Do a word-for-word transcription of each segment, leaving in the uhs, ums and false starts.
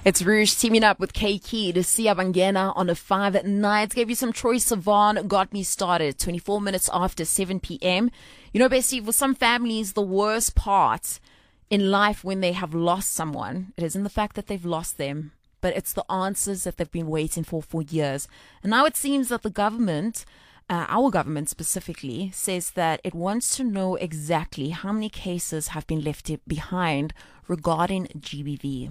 It's Rouge teaming up with K Kid, Sia Bangena on a five at night. Gave you some Troye Sivan, got me started. twenty-four minutes after seven p.m. You know, Bestie, for some families, the worst part in life when they have lost someone, it isn't the fact that they've lost them, but it's the answers that they've been waiting for for years. And now it seems that the government, uh, our government specifically, says that it wants to know exactly how many cases have been left behind regarding G B V.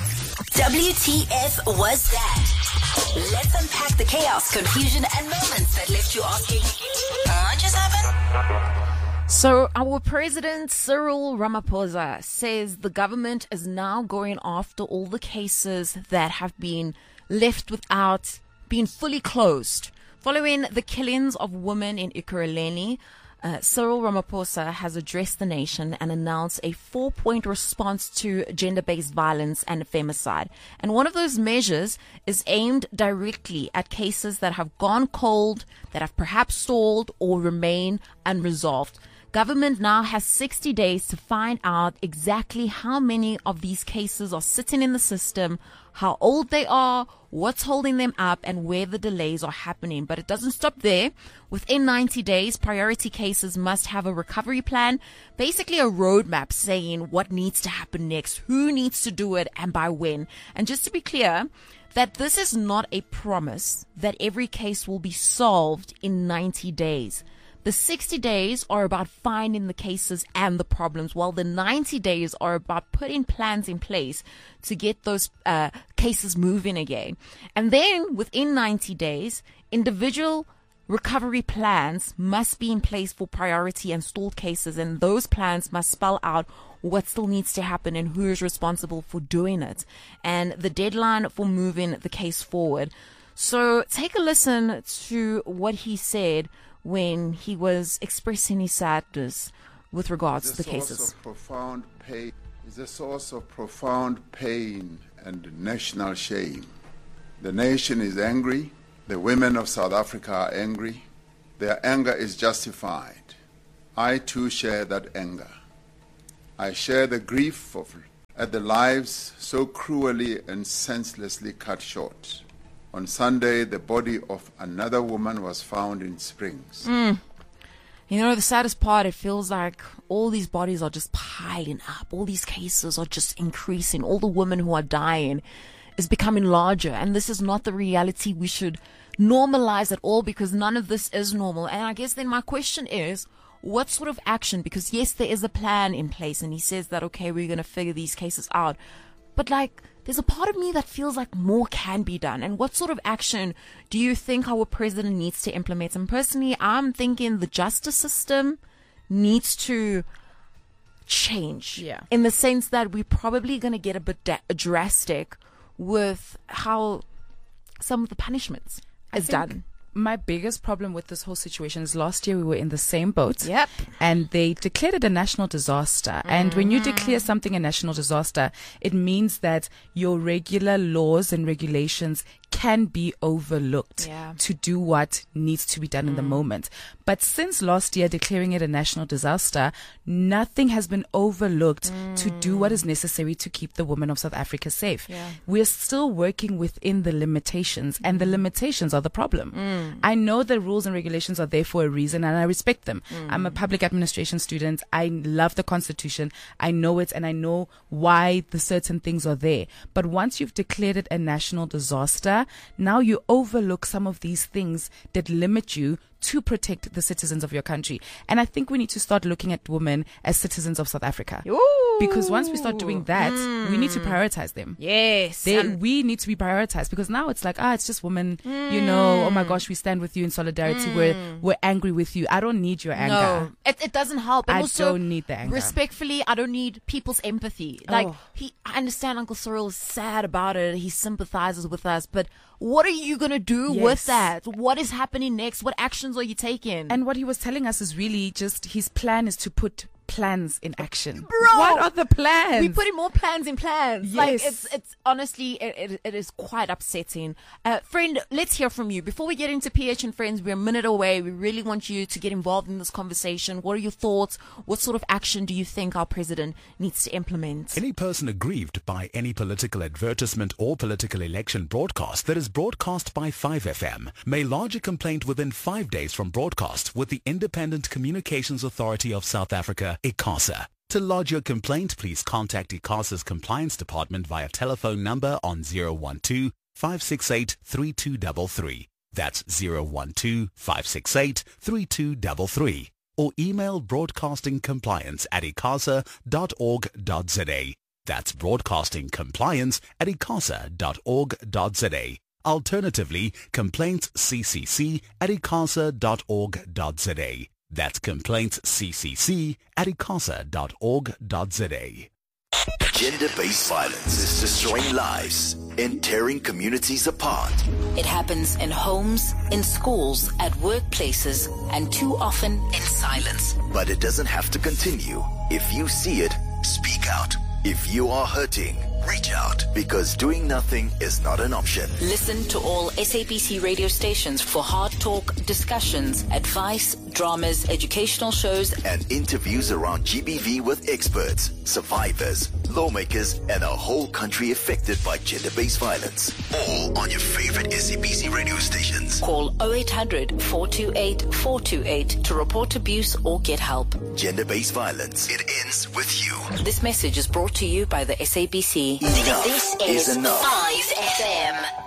W T F was that? Let's unpack the chaos, confusion, and moments that left you asking, what just happened? So our president, Cyril Ramaphosa, says the government is now going after all the cases that have been left without being fully closed. Following the killings of women in Ekurhuleni, Uh, Cyril Ramaphosa has addressed the nation and announced a four-point response to gender-based violence and femicide. And one of those measures is aimed directly at cases that have gone cold, that have perhaps stalled or remain unresolved. Government now has sixty days to find out exactly how many of these cases are sitting in the system, how old they are, what's holding them up, and where the delays are happening. But it doesn't stop there. Within ninety days, priority cases must have a recovery plan, basically a roadmap saying what needs to happen next, who needs to do it, and by when. And just to be clear, that this is not a promise that every case will be solved in ninety days. The sixty days are about finding the cases and the problems, while the ninety days are about putting plans in place to get those uh, cases moving again. And then within ninety days, individual recovery plans must be in place for priority and stalled cases, and those plans must spell out what still needs to happen and who is responsible for doing it, and the deadline for moving the case forward. So take a listen to what he said when he was expressing his sadness with regards to the cases. Of profound pain is a source of profound pain and national shame. The nation is angry. The women of South Africa are angry. Their anger is justified. I too share that anger. I share the grief of, at the lives so cruelly and senselessly cut short. On Sunday, the body of another woman was found in Springs. Mm. You know, the saddest part, it feels like all these bodies are just piling up. All these cases are just increasing. All the women who are dying is becoming larger. And this is not the reality we should normalize at all, because none of this is normal. And I guess then my question is, what sort of action? Because yes, there is a plan in place, and he says that, okay, we're going to figure these cases out. But like, there's a part of me that feels like more can be done. And what sort of action do you think our president needs to implement? And personally, I'm thinking the justice system needs to change. Yeah. In the sense that we're probably going to get a bit da- drastic with how some of the punishments I is done. My biggest problem with this whole situation is last year we were in the same boat. Yep. And they declared it a national disaster. Mm-hmm. And when you declare something a national disaster, it means that your regular laws and regulations can be overlooked yeah. to do what needs to be done mm. in the moment. But since last year declaring it a national disaster, nothing has been overlooked mm. to do what is necessary to keep the women of South Africa safe. Yeah. We're still working within the limitations, and the limitations are the problem. Mm. I know the rules and regulations are there for a reason, and I respect them. Mm. I'm a public administration student. I love the Constitution. I know it, and I know why the certain things are there. But once you've declared it a national disaster, now you overlook some of these things that limit you to protect the citizens of your country. And I think we need to start looking at women as citizens of South Africa. Ooh. Because once we start doing that, mm. we need to prioritize them. Yes. They, we need to be prioritized, because now it's like, ah, it's just women, mm. you know, oh my gosh, we stand with you in solidarity. Mm. We're, we're angry with you. I don't need your anger. No, it, it doesn't help. And I also, don't need the anger. Respectfully, I don't need people's empathy. Like, oh. he, I understand Uncle Cyril is sad about it. He sympathizes with us, but what are you going to do yes. with that? What is happening next? What actions are you taking? And what he was telling us is really just his plan is to put plans in action? Bro, what are the plans? We putting more plans in plans. Like Yes. it's it's honestly it, it, it is quite upsetting. Uh, friend, let's hear from you before we get into P H and Friends. We're a minute away. We really want you to get involved in this conversation. What are your thoughts? What sort of action do you think our president needs to implement? Any person aggrieved by any political advertisement or political election broadcast that is broadcast by five F M may lodge a complaint within five days from broadcast with the Independent Communications Authority of South Africa, ICASA. To lodge your complaint, please contact ICASA's Compliance Department via telephone number on zero one two, five six eight, three two three three. That's zero one two, five six eight, three two three three. Or email broadcastingcompliance at icasa dot org dot za. That's broadcastingcompliance at icasa dot org dot za. Alternatively, complaintsccc at icasa dot org dot za. That's complaintsccc at icasa dot org dot za. Gender-based violence is destroying lives and tearing communities apart. It happens in homes, in schools, at workplaces, and too often in silence. But it doesn't have to continue. If you see it, speak out. If you are hurting, reach out, because doing nothing is not an option. Listen to all S A B C radio stations for hard talk, discussions, advice, dramas, educational shows, And interviews around G B V with experts, survivors, lawmakers, and a whole country affected by gender-based violence. All on your favorite S A B C radio stations. Call oh eight hundred, four two eight, four two eight to report abuse or get help. Gender-based violence. It ends with you. This message is brought to you by the S A B C. Enough This is is enough. five F M.